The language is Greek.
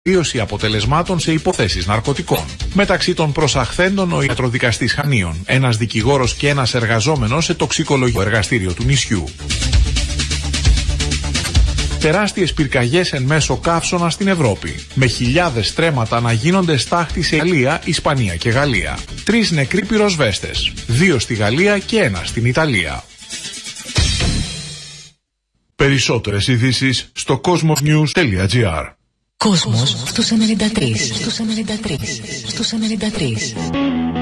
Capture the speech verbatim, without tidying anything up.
βελτίωση αποτελεσμάτων σε υποθέσεις ναρκωτικών. Μεταξύ των προσαχθέντων ο ιατροδικαστής Χανίων, ένας δικηγόρος και ένας εργαζόμενος σε τοξικολογικό εργαστήριο του νησιού. Τεράστιες πυρκαγιές εν μέσω καύσωνα στην Ευρώπη, με χιλιάδες στρέμματα να γίνονται στάχτη σε Ιταλία, Ισπανία και Γαλλία. Τρεις νεκροί πυροσβέστες, δύο στη Γαλλία και ένα στην Ιταλία. Περισσότερες ειδήσεις στο cosmosnews.gr. Κόσμος στους ενενήντα τρία, στους ενενήντα τρία, στους ενενήντα τρία.